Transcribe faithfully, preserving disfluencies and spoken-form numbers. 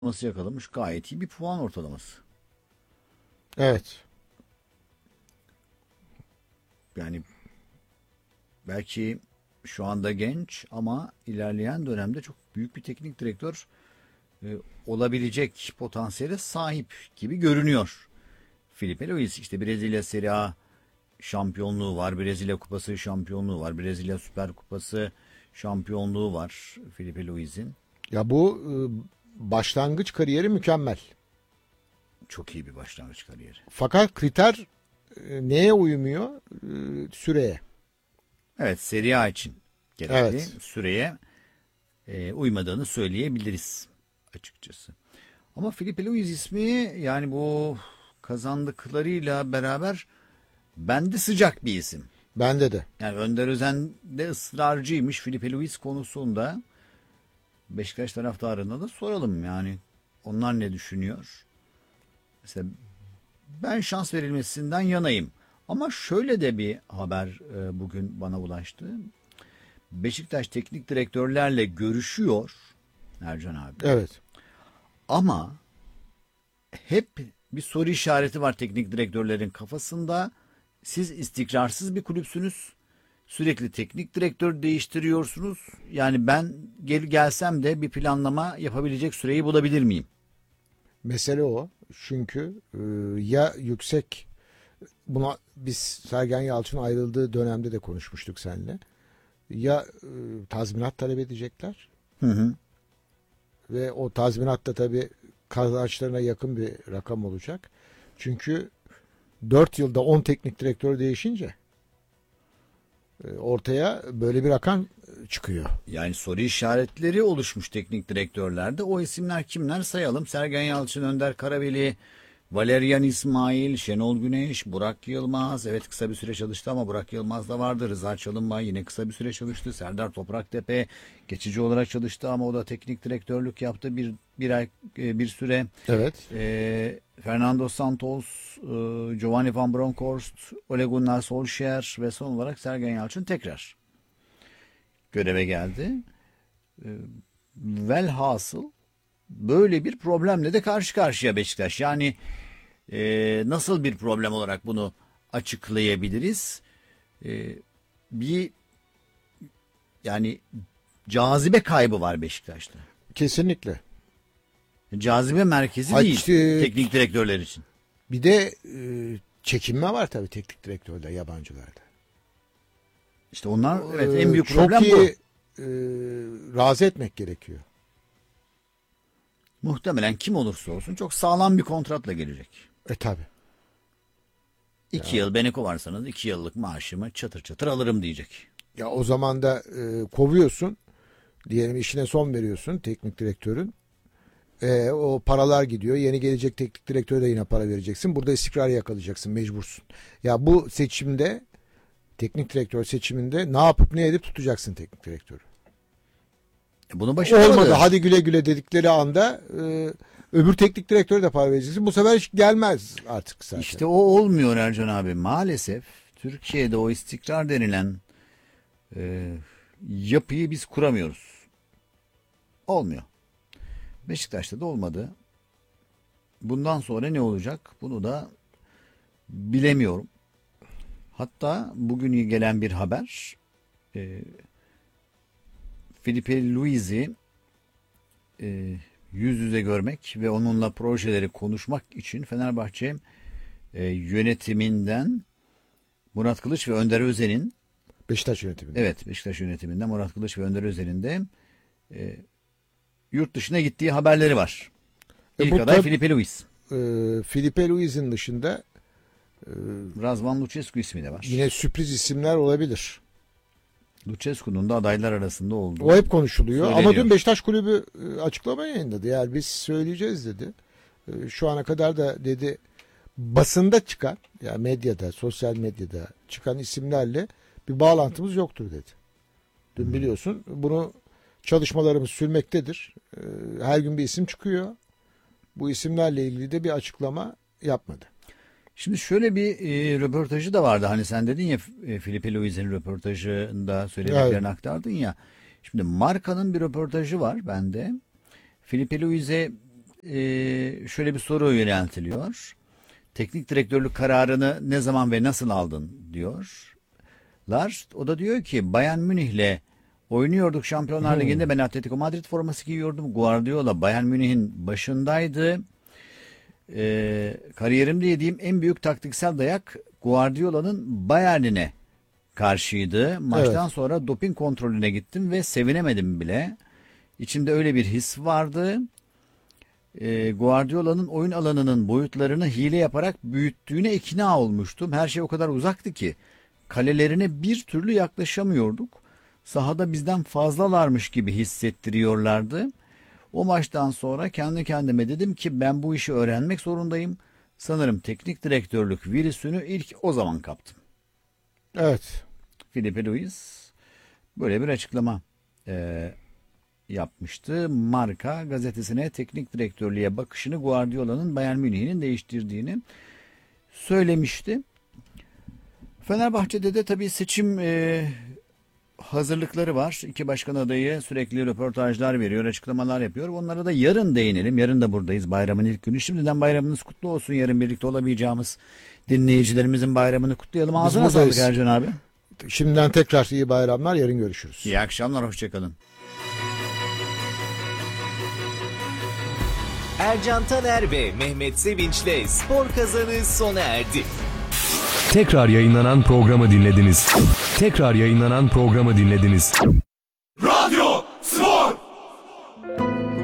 ortalaması yakalamış. Gayet iyi bir puan ortalaması. Evet. Yani belki şu anda genç ama ilerleyen dönemde çok büyük bir teknik direktör e, olabilecek potansiyele sahip gibi görünüyor. Filipe Luis işte Brezilya Serie A şampiyonluğu var. Brezilya Kupası şampiyonluğu var. Brezilya Süper Kupası şampiyonluğu var Filipe Luis'in. Ya bu e, başlangıç kariyeri mükemmel. Çok iyi bir başlangıç kariyeri. Fakat kriter e, neye uymuyor? E, süreye. Evet, Serie A için gerekli Evet. süreye e, uymadığını söyleyebiliriz açıkçası. Ama Filipe Luis ismi yani bu kazandıklarıyla beraber bende sıcak bir isim. Bende de. Yani Önder Özen de ısrarcıymış Filipe Luis konusunda. Beşiktaş taraftarına da soralım yani onlar ne düşünüyor? Mesela ben şans verilmesinden yanayım. Ama şöyle de bir haber e, bugün bana ulaştı. Beşiktaş teknik direktörlerle görüşüyor Ercan abi. Evet. Ama hep bir soru işareti var teknik direktörlerin kafasında. Siz istikrarsız bir kulüpsünüz. Sürekli teknik direktör değiştiriyorsunuz. Yani ben gel gelsem de bir planlama yapabilecek süreyi bulabilir miyim? Mesele o. Çünkü e, ya yüksek, buna biz Sergen Yalçın ayrıldığı dönemde de konuşmuştuk seninle. Ya e, tazminat talep edecekler Hı hı. ve o tazminat da tabii kazançlarına yakın bir rakam olacak. Çünkü dört yılda on teknik direktör değişince e, ortaya böyle bir rakam çıkıyor. Yani soru işaretleri oluşmuş teknik direktörlerde. O isimler kimler sayalım? Sergen Yalçın, Önder Karaveli, Valerian İsmail, Şenol Güneş, Burak Yılmaz. Evet kısa bir süre çalıştı ama Burak Yılmaz da vardı. Rıza Çalınbay yine kısa bir süre çalıştı. Serdar Topraktepe geçici olarak çalıştı ama o da teknik direktörlük yaptı bir bir ay bir süre. Evet. E, Fernando Santos, e, Giovanni Van Bronckhorst, Ole Gunnar Solskjaer ve son olarak Sergen Yalçın tekrar göreve geldi. E, velhasıl böyle bir problemle de karşı karşıya Beşiktaş. Yani e, nasıl bir problem olarak bunu açıklayabiliriz? E, bir yani cazibe kaybı var Beşiktaş'ta. Kesinlikle. Cazibe merkezi Haç, değil e, teknik direktörler için. Bir de e, çekinme var tabii teknik direktörde, yabancılarda. İşte onlar evet E, en büyük çok problem iyi bu. e, razı etmek gerekiyor. Muhtemelen kim olursa olsun çok sağlam bir kontratla gelecek. E tabii. İki yıl beni kovarsanız iki yıllık maaşımı çatır çatır alırım diyecek. Ya o zaman da e, kovuyorsun. Diyelim işine son veriyorsun teknik direktörün. E, o paralar gidiyor. Yeni gelecek teknik direktöre de yine para vereceksin. Burada istikrar yakalayacaksın. Mecbursun. Ya bu seçimde, teknik direktör seçiminde ne yapıp ne edip tutacaksın teknik direktörü. Bunu başaramadı. Olmadı. Hadi güle güle dedikleri anda e, öbür teknik direktöre de para vereceksin. Bu sefer hiç gelmez artık zaten. İşte o olmuyor Ercan abi. Maalesef Türkiye'de o istikrar denilen e, yapıyı biz kuramıyoruz. Olmuyor. Beşiktaş'ta da olmadı. Bundan sonra ne olacak? Bunu da bilemiyorum. Hatta bugün gelen bir haber e, Filipe Luis'i e, yüz yüze görmek ve onunla projeleri konuşmak için Fenerbahçe e, yönetiminden Murat Kılıç ve Önder Özen'in Beşiktaş yönetiminde. evet Beşiktaş yönetiminden Murat Kılıç ve Önder Özen'in de e, yurt dışına gittiği haberleri var. E, İlk bu aday tab- Filipe Luis. e, Filipe Luis'in dışında e, Razvan Lucescu ismi de var. yine sürpriz isimler olabilir. Lucescu'nun da adaylar arasında olduğu. O hep konuşuluyor. söyleniyor. Ama dün Beşiktaş Kulübü e, açıklama yayınladı. Yani biz söyleyeceğiz dedi. E, şu ana kadar da dedi basında çıkan, ya medyada, sosyal medyada çıkan isimlerle bir bağlantımız yoktur dedi. Dün Hmm. biliyorsun bunu çalışmalarımız sürmektedir. E, her gün bir isim çıkıyor. Bu isimlerle ilgili de bir açıklama yapmadı. Şimdi şöyle bir e, röportajı da vardı. Hani sen dedin ya e, Filipe Luis'in röportajında söylediklerini Evet. aktardın ya. Şimdi Marka'nın bir röportajı var bende. Filipe Luis'e e, şöyle bir soru yöneltiliyor. Teknik direktörlük kararını ne zaman ve nasıl aldın diyorlar. O da diyor ki Bayern Münih'le oynuyorduk Şampiyonlar Hmm. Ligi'nde. Ben Atletico Madrid forması giyiyordum. Guardiola Bayern Münih'in başındaydı. E, kariyerimde yediğim en büyük taktiksel dayak Guardiola'nın Bayern'ine karşıydı. Maçtan Evet. sonra doping kontrolüne gittim ve sevinemedim bile. İçimde öyle bir his vardı. E, Guardiola'nın oyun alanının boyutlarını hile yaparak büyüttüğüne ikna olmuştum. Her şey o kadar uzaktı ki kalelerine bir türlü yaklaşamıyorduk. Sahada bizden fazlalarmış gibi hissettiriyorlardı. O maçtan sonra kendi kendime dedim ki ben bu işi öğrenmek zorundayım. Sanırım teknik direktörlük virüsünü ilk o zaman kaptım. Evet. Filipe Luis böyle bir açıklama e, yapmıştı. Marca gazetesine teknik direktörlüğe bakışını Guardiola'nın Bayern Münih'in değiştirdiğini söylemişti. Fenerbahçe'de de tabii seçim e, hazırlıkları var. İki başkan adayı sürekli röportajlar veriyor, açıklamalar yapıyor. Onlara da yarın değinelim. Yarın da buradayız, bayramın ilk günü. Şimdiden bayramınız kutlu olsun. Yarın birlikte olamayacağımız dinleyicilerimizin bayramını kutlayalım. Ağzına buradayız. sağlık Ercan abi. Şimdiden tekrar iyi bayramlar. Yarın görüşürüz. İyi akşamlar, hoşçakalın. Ercan Taner ve Mehmet Sevinç'le Spor Kazanı sona erdi. Tekrar yayınlanan programı dinlediniz. Tekrar yayınlanan programı dinlediniz.